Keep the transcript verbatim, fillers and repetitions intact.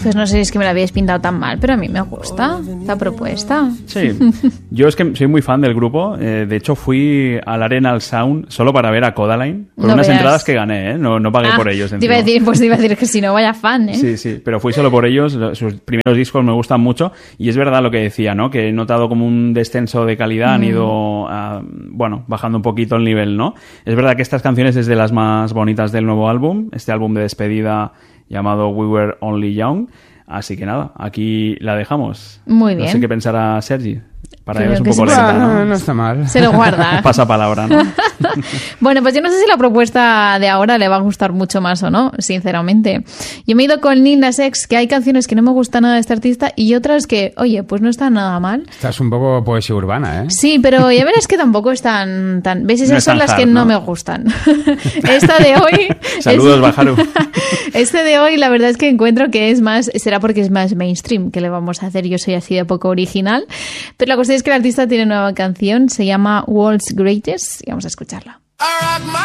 Pues no sé si es que me la habéis pintado tan mal, pero a mí me gusta la propuesta. Sí, yo es que soy muy fan del grupo. Eh, de hecho, fui al Arenal Sound solo para ver a Codaline, con No unas veas. entradas que gané, ¿eh? No, no pagué Ah, por ellos. te iba a encima. decir, pues te iba a decir que si no, vaya fan, ¿eh? Sí, sí, pero fui solo por ellos. Sus primeros discos me gustan mucho y es verdad lo que decía, ¿no? Que he notado como un descenso de calidad, han ido, a, bueno, bajando un poquito el nivel, ¿no? Es verdad que estas canciones es de las más bonitas del nuevo álbum, este álbum de despedida llamado We Were Only Young. Así que nada, aquí la dejamos. Muy bien. No sé qué pensará Sergi. Para Creo él es un que poco sí. lenta, Ah, ¿no? no está mal. Se lo guarda. Pasa palabra, ¿no? Bueno, pues yo no sé si la propuesta de ahora le va a gustar mucho más o no, sinceramente. Yo me he ido con Lil Nas X, que hay canciones que no me gustan nada de este artista y otras que, oye, pues no están nada mal. Estás un poco poesía urbana, ¿eh? Sí, pero ya verás que tampoco están tan... ¿Ves? Esas No es son tan las que hard, no ¿no? me gustan. Esta de hoy... Saludos, es- Bajaru. Este de hoy la verdad es que encuentro que es más... Será porque es más mainstream que le vamos a hacer. Yo soy así de poco original. Pero la cuestión es que el artista tiene nueva canción. Se llama World's Greatest y vamos a escucharla.